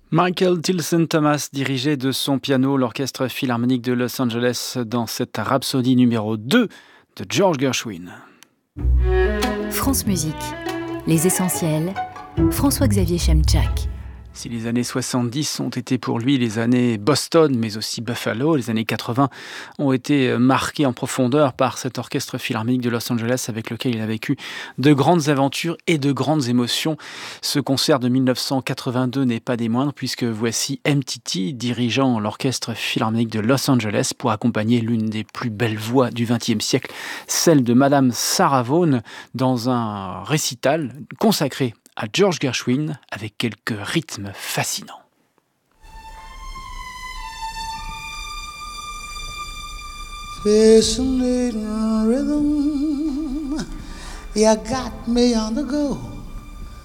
Michael Tilson Thomas dirigeait de son piano l'Orchestre Philharmonique de Los Angeles dans cette Rhapsodie numéro 2 de George Gershwin. France Musique, les essentiels, François-Xavier Chemchak. Si les années 70 ont été pour lui les années Boston, mais aussi Buffalo, les années 80 ont été marquées en profondeur par cet orchestre philharmonique de Los Angeles avec lequel il a vécu de grandes aventures et de grandes émotions. Ce concert de 1982 n'est pas des moindres puisque voici MTT dirigeant l'orchestre philharmonique de Los Angeles pour accompagner l'une des plus belles voix du XXe siècle, celle de Madame Sarah Vaughan, dans un récital consacré à George Gershwin avec quelques rythmes fascinants. Fascinating rhythm, you got me on the go.